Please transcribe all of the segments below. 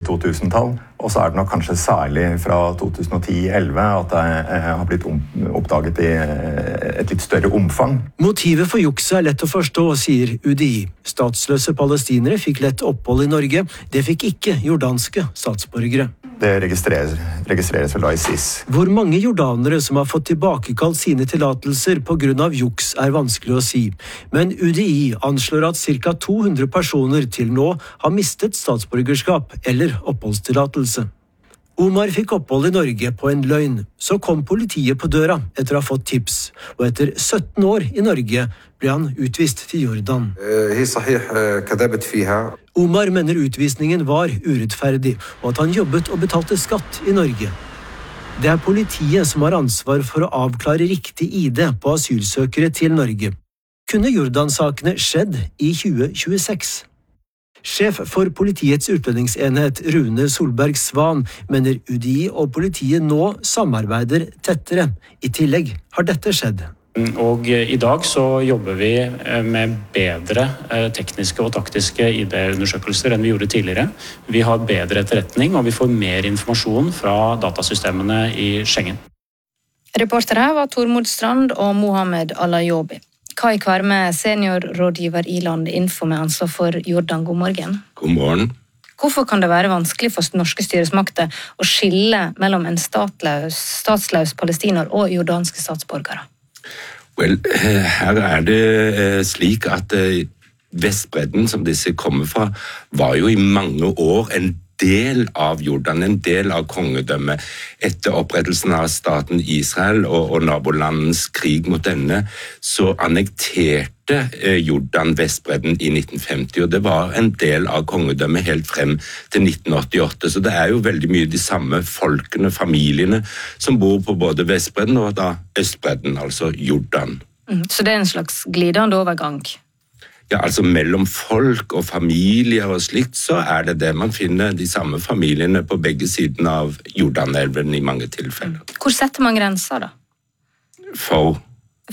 2000-tall, og så det nok kanskje særlig fra 2010-11 at det har blitt oppdaget i et litt større omfang. Motivet for jukset lett å forstå, sier UDI. Statsløse palestinere fikk lett opphold i Norge. Det fikk ikke jordanske statsborgere. Det registreres vel da i SIS. Hvor mange jordanere som har fått tilbakekalt sine tillatelser på grunn av juks vanskelig å si. Men UDI anslår at ca. 200 personer til nå har mistet statsborgerskap eller oppholdstillatelse. Omar fikk opphold i Norge på en løgn. Så kom politiet på døra etter å ha fått tips. Og etter 17 år i Norge ble han utvist til Jordan. Omar mener utvisningen var urettferdig, og at han jobbet og betalte skatt i Norge. Det politiet som har ansvar for å avklare riktig ID på asylsøkere til Norge. Kunne Jordan-sakene skjedd i 2026? Sjef for politiets utlendingsenhet Rune Solberg Svan mener UDI og politiet nå samarbeider tettere. I tillegg har dette skjedd. Og i dag så jobber vi med bedre tekniske og taktiske ID-undersøkelser enn vi gjorde tidligere. Vi har bedre etterretning, og vi får mer informasjon fra datasystemene i Schengen. Reportere her var Tormod Strand og Mohamed Alayobi. Kai Kvarme, seniorrådgiver i Landinfo med ansvar for Jordan. God morgen. God morgen. Hvorfor kan det være vanskelig for norske styresmakter å skille mellom en statsløs palestiner og jordanske statsborgere? Vel, her det slik at Vestbredden, som disse kommer fra, var jo i mange år en del av Jordan, en del av kongedømmet. Etter opprettelsen av staten Israel og nabolandens krig mot denne, så annekterte Jordan Vestbredden i 1950, og det var en del av kongedømmet helt frem til 1988. Så det jo veldig mye de samme folkene, familiene, som bor på både Vestbredden og da Østbredden, altså Jordan. Så det en slags glidende overgang? Ja, altså mellom folk og familier og slikt, så det man finner de samme familiene på begge siden av Jordanelven i mange tilfeller. Hvor setter man grenser da? For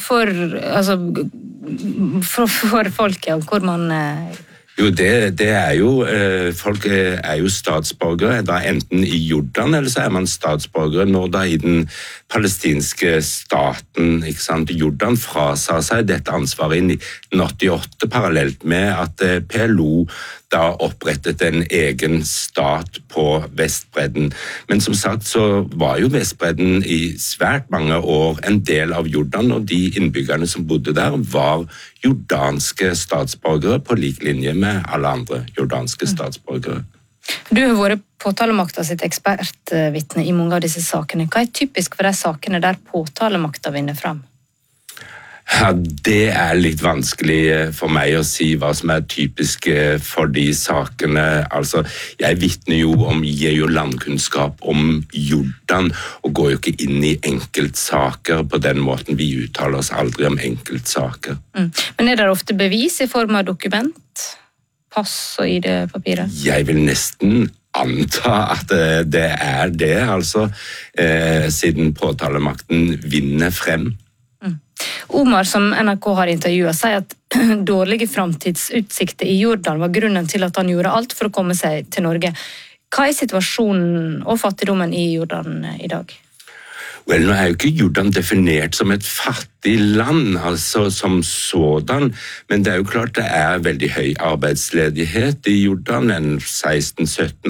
folket, hvor man... Jo, det jo, folk jo statsborgere, da enten i Jordan, eller så man statsborgere nå da i den palestinske staten, ikke sant? Jordan frasa seg dette ansvaret i 1988, parallelt med at PLO da opprettet en egen stat på Vestbredden. Men som sagt så var jo Vestbredden i svært mange år en del av Jordan, og de innbyggerne som bodde der var jordanske statsborgere på lik linje med alle andre jordanske statsborgere. Du har vært påtalemakta sitt ekspertvittne i mange av disse sakene. Hva typisk for de sakene der påtalemakta vinner frem? Ja, det litt vanskelig for meg å si hva som typisk for de sakene. Altså, jeg vittner jo gir jo landkunnskap om Jordan, og går jo ikke inn i enkeltsaker på den måten. Vi uttaler oss aldri om enkeltsaker. Men det ofte bevis i form av dokument, pass og ID-papirer? Jeg vil nesten anta at det det, altså, siden påtalemakten vinner frem. Omar, som NRK har intervjuet, sier at dårlige framtidsutsikter i Jordan var grunnen til at han gjorde alt for å komme seg til Norge. Hva situasjonen og fattigdommen i Jordan i dag? Vel, nå jo ikke Jordan definert som et fattig land, altså som sådan, men det jo klart det veldig høy arbeidsledighet i Jordan, 16, 17,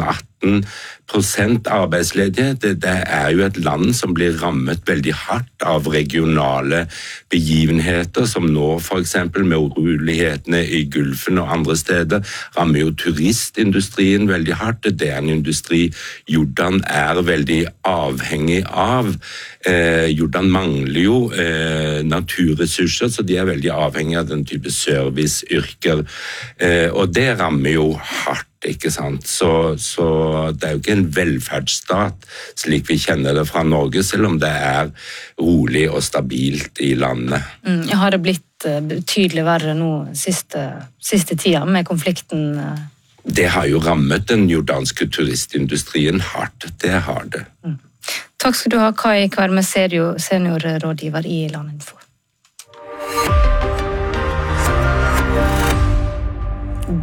18% arbeidsledighet. Det jo et land som blir rammet veldig hardt av regionale begivenheter, som nå for eksempel med urolighetene i Gulfen og andre steder, rammer jo turistindustrien veldig hardt. Det en industri Jordan veldig avhengig av. Jordan mangler jo naturressurser, så de veldig avhengig av den type serviceyrker, og det rammer jo hardt, ikke sant? Så det jo ikke en velferdsstat slik vi kjenner det fra Norge, selv om det rolig og stabilt i landet. Har det blitt betydelig verre nå siste tida med konflikten? Det har jo rammet den jordanske turistindustrien hardt, det har det. Takk skal du ha, Kai Kvarme, seniorrådgiver i Landinfo. Data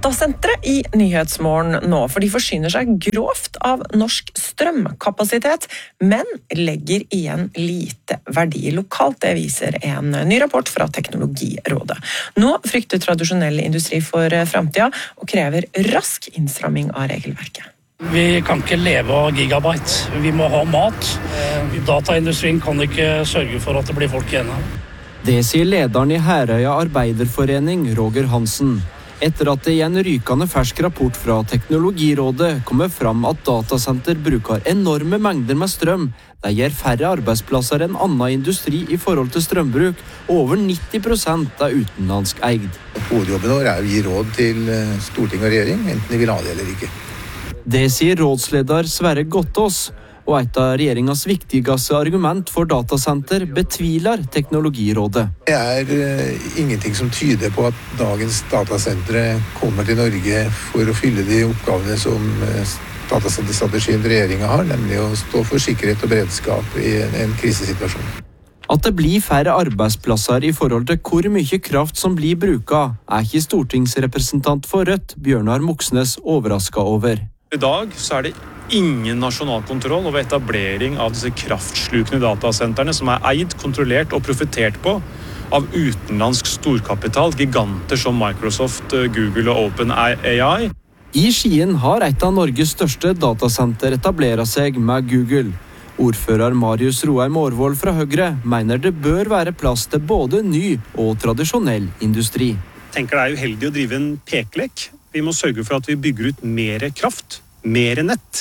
datasentre i Nyhetsmorgen nå, for de forsyner seg grovt av norsk strømkapasitet, men legger igjen lite verdi lokalt. Det viser en ny rapport fra Teknologirådet. Nå frykter tradisjonell industri for fremtiden og krever rask innstramming av regelverket. Vi kan ikke leve av gigabyte. Vi må ha mat. Dataindustrien kan ikke sørge for at det blir folk igjen her. Det sier lederen i Herøya Arbeiderforening, Roger Hansen. Etter at det i en rykende fersk rapport fra Teknologirådet kommer fram at datasenter bruker enorme mengder med strøm, det gir færre arbeidsplasser enn annen industri i forhold til strømbruk, og over 90% er utenlandsk eid. Hovedjobben vår er å gi råd til storting og regjering, enten de vil ha det eller ikke. Det sier rådsleder Sverre Gottaas, og et av regjeringens viktigste argument for datasenter betviler Teknologirådet. Det er ingenting som tyder på at dagens datasentre kommer til Norge for å fylle de oppgavene som datasenterstrategien regjeringen har, nemlig å stå for sikkerhet og beredskap i en krisesituasjon. At det blir færre arbeidsplasser i forhold til hvor mye kraft som blir bruket, er ikke stortingsrepresentant for Rødt, Bjørnar Moxnes, overrasket over. I dag så er det ingen nasjonal kontroll over etablering av disse kraftslukende datasentrene som er eid, kontrollert og profitert på av utenlandsk storkapital, giganter som Microsoft, Google og OpenAI. I Skien har et av Norges største datasenter etableret seg med Google. Ordfører Marius Roheim Aarvold fra Høyre mener det bør være plass til både ny og tradisjonell industri. Jeg tenker det er uheldig å drive en pekelek. Vi må sørge for at vi bygger ut mer kraft, mer nett.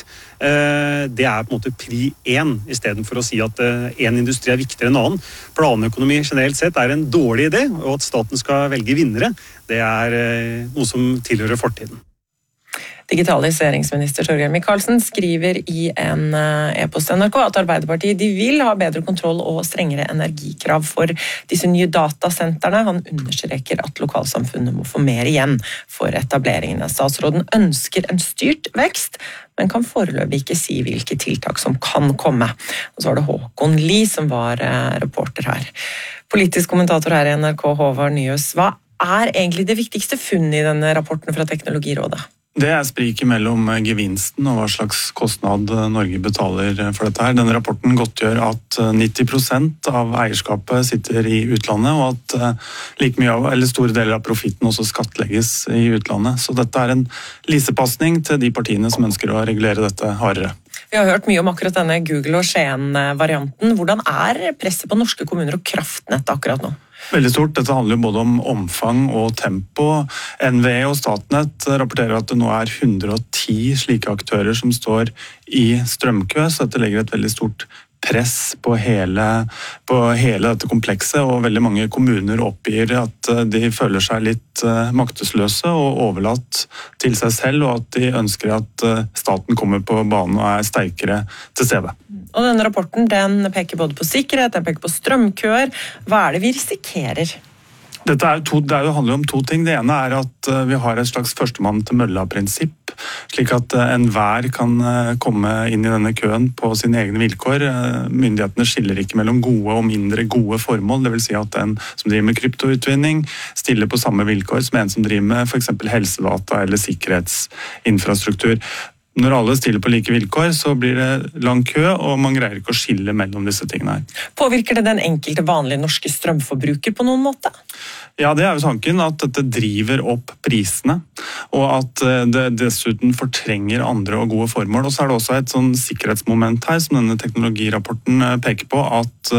Det er på en måte pri 1, i stedet for å si at en industri er viktigere enn annen. Planøkonomi generelt sett er en dårlig idé, og at staten skal velge vinnere, det er noe som tilhører fortiden. Digitaliseringsminister Torgeir Micaelsen skriver i en e-post til NRK at Arbeiderpartiet de vil ha bedre kontroll og strengere energikrav for disse nye datasentrene. Han understreker at lokalsamfunnet må få mer igjen for etableringene. Statsråden ønsker en styrt vekst, men kan foreløpig ikke si hvilke tiltak som kan komme. Og så var det Håkon Lie som var reporter her. Politisk kommentator her i NRK, Håvard Nyhus. Hva er egentlig det viktigste funnet i denne rapporten fra Teknologirådet? Det er spriket mellom gevinsten og hva slags kostnad Norge betaler for dette her. Denne rapporten godtgjør at 90% av eierskapet sitter i utlandet, og at like mye av, eller store deler av profitten også skattlegges i utlandet. Så dette er en lisepasning til de partiene som ønsker å regulere dette hardere. Vi har hørt mye om akkurat denne Google og Skien-varianten. Hvordan er presset på norske kommuner og kraftnettet akkurat nå? Veldig stort. Dette handler jo både om omfang og tempo. NVE og Statnett rapporterer at det nå er 110 slike aktører som står i strømkø, så dette legger et veldig stort press på hele dette komplekset, og veldig mange kommuner oppgir at de føler seg litt maktesløse og overlatt til seg selv, og at de ønsker at staten kommer på banen og er sterkere til stede. Og denne rapporten den peker både på sikkerhet, den peker på strømkøer. Hva er det vi risikerer? Det handler om to ting. Det ene er at vi har et slags førstemann til mølla-prinsipp, slik at enhver kan komme inn i denne køen på sine egne vilkår. Myndighetene skiller ikke mellom gode og mindre gode formål, det vil si at en som driver med kryptoutvinning stiller på samme vilkår som en som driver med for eksempel helsedata eller sikkerhetsinfrastruktur. Når alle stiller på like vilkår, så blir det lang kø, og man greier ikke å skille mellom disse tingene her. Påvirker det den enkelte vanlige norske strømforbruker på noen måte? Ja, det er jo tanken at dette driver opp prisene, og at det dessuten fortrenger andre og gode formål. Og så er det også et sånn sikkerhetsmoment her, som denne teknologirapporten peker på, at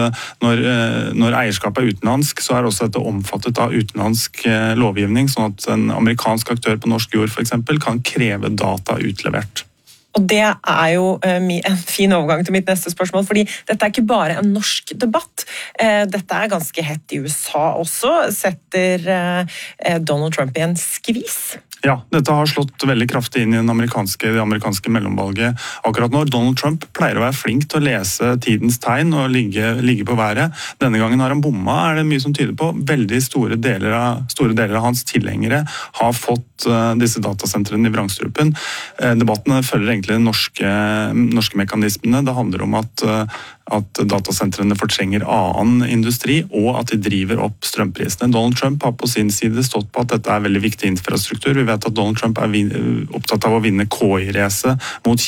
når eierskapet er utenlandsk, så er også dette omfattet av utenlandsk lovgivning, sånn at en amerikansk aktør på norsk jord for eksempel kan kreve data utlevert. Og det er jo en fin overgang til mitt neste spørsmål, fordi dette er ikke bare en norsk debatt. Dette er ganske hett i USA også. Setter Donald Trump i en skvis? Ja, dette har slått veldig kraftig inn i det amerikanske mellomvalget akkurat nå. Donald Trump pleier å være flink til å lese tidens tegn og ligge på været. Denne gangen har han bomma, er det mye som tyder på. Veldig store deler av hans tilhengere har fått disse datasentrene i vrangstrupen. Debattene følger egentlig de norske mekanismene. Det handler om at at datasentrene fortrenger annen industri, og at de driver opp strømprisene. Donald Trump har på sin side stått på at dette er veldig viktig infrastruktur. Vi vet at Donald Trump er opptatt av å vinne KI-racet mot